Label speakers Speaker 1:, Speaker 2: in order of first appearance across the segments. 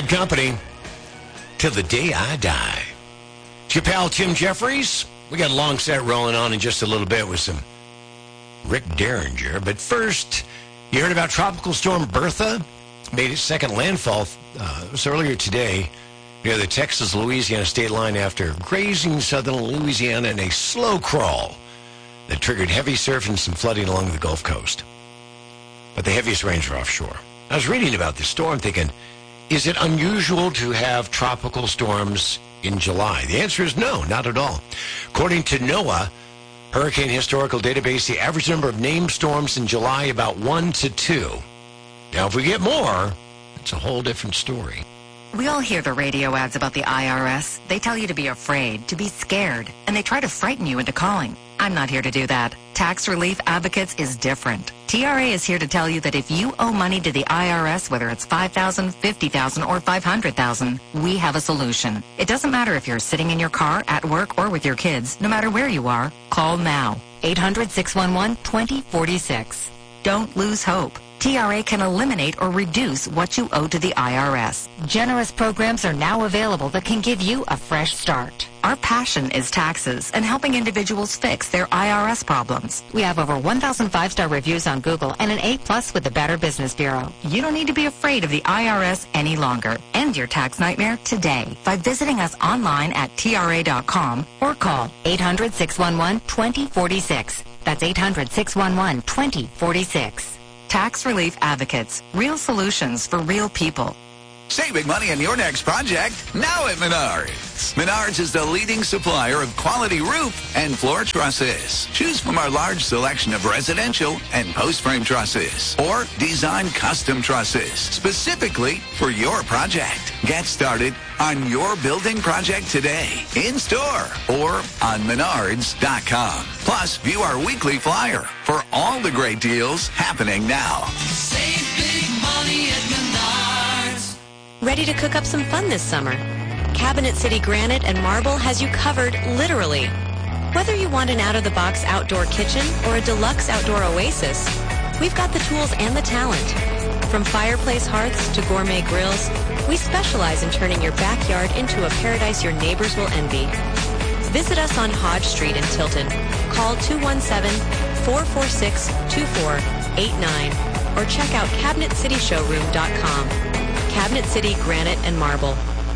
Speaker 1: Good company till the day I die. It's your pal Tim Jeffries. We got a long set rolling on in just a little bit with some Rick Derringer. But first, you heard about Tropical Storm Bertha? Made its second landfall it was earlier today near the Texas-Louisiana state line after grazing southern Louisiana in a slow crawl that triggered heavy surf and some flooding along the Gulf Coast. But the heaviest rains are offshore. I was reading about this storm thinking, is it unusual to have tropical storms in July? The answer is no, not at all. According to NOAA, Hurricane Historical Database, the average number of named storms in July about 1 to 2. Now, if we get more, it's a whole different story.
Speaker 2: We all hear the radio ads about the IRS. They tell you to be afraid, to be scared, and they try to frighten you into calling. I'm not here to do that. Tax Relief Advocates is different. TRA is here to tell you that if you owe money to the IRS, whether it's $5,000, $50,000, or $500,000, we have a solution. It doesn't matter if you're sitting in your car, at work, or with your kids. No matter where you are, call now. 800-611-2046. Don't lose hope. TRA can eliminate or reduce what you owe to the IRS. Generous programs are now available that can give you a fresh start. Our passion is taxes and helping individuals fix their IRS problems. We have over 1,000 5-star reviews on Google and an A+ with the Better Business Bureau. You don't need to be afraid of the IRS any longer. End your tax nightmare today by visiting us online at TRA.com or call 800-611-2046. That's 800-611-2046. Tax Relief Advocates. Real solutions for real people.
Speaker 3: Save big money on your next project now at Menards. Menards is the leading supplier of quality roof and floor trusses. Choose from our large selection of residential and post-frame trusses or design custom trusses specifically for your project. Get started on your building project today, in store or on Menards.com. Plus, view our weekly flyer for all the great deals happening now.
Speaker 4: Save big money at Menards.
Speaker 5: Ready to cook up some fun this summer? Cabinet City Granite and Marble has you covered literally. Whether you want an out-of-the-box outdoor kitchen or a deluxe outdoor oasis, we've got the tools and the talent. From fireplace hearths to gourmet grills, we specialize in turning your backyard into a paradise your neighbors will envy. Visit us on Hodge Street in Tilton. Call 217-446-2489 or check out CabinetCityShowroom.com. Cabinet City Granite and Marble.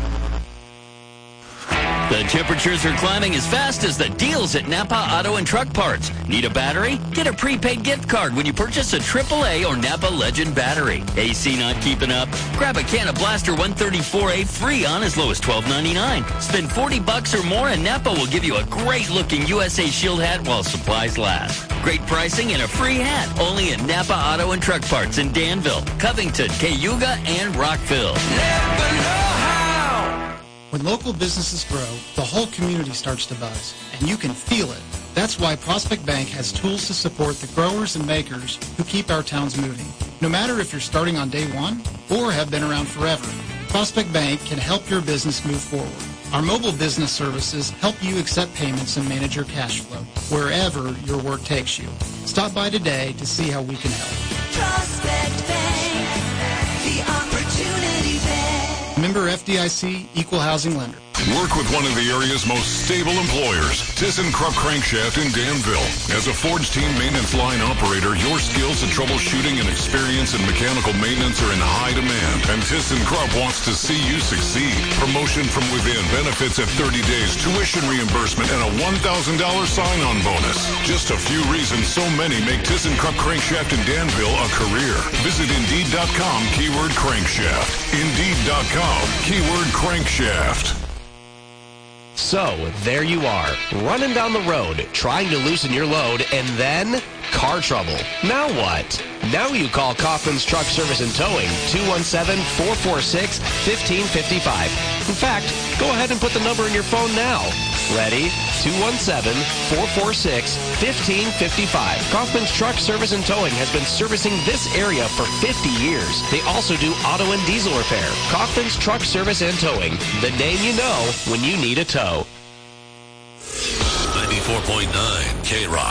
Speaker 6: The temperatures are climbing as fast as the deals at Napa Auto and Truck Parts. Need a battery? Get a prepaid gift card when you purchase a AAA or Napa Legend battery. AC not keeping up? Grab a can of Blaster 134A free on as low as $12.99. Spend $40 or more and Napa will give you a great-looking USA Shield hat while supplies last. Great pricing and a free hat only at Napa Auto and Truck Parts in Danville, Covington, Cayuga, and Rockville.
Speaker 4: Never know how.
Speaker 7: When local businesses grow, the whole community starts to buzz, and you can feel it. That's why Prospect Bank has tools to support the growers and makers who keep our towns moving. No matter if you're starting on day one or have been around forever, Prospect Bank can help your business move forward. Our mobile business services help you accept payments and manage your cash flow wherever your work takes you. Stop by today to see how we can help.
Speaker 4: Prospect Bank, the opportunity bank.
Speaker 7: Member FDIC, Equal Housing Lender.
Speaker 8: Work with one of the area's most stable employers, ThyssenKrupp Crankshaft in Danville. As a Ford's team maintenance line operator, your skills at troubleshooting and experience in mechanical maintenance are in high demand, and ThyssenKrupp wants to see you succeed. Promotion from within, benefits at 30 days, tuition reimbursement, and a $1,000 sign-on bonus. Just a few reasons so many make ThyssenKrupp Crankshaft in Danville a career. Visit Indeed.com, keyword crankshaft. Indeed.com, keyword crankshaft.
Speaker 9: So, there you are, running down the road, trying to loosen your load, and then car trouble. Now what? Now you call Kaufman's Truck Service and Towing, 217-446-1555. In fact, go ahead and put the number in your phone now. Ready? 217-446-1555. Kaufman's Truck Service and Towing has been servicing this area for 50 years. They also do auto and diesel repair. Kaufman's Truck Service and Towing, the name you know when you need a tow.
Speaker 10: 94.9 K-Rock.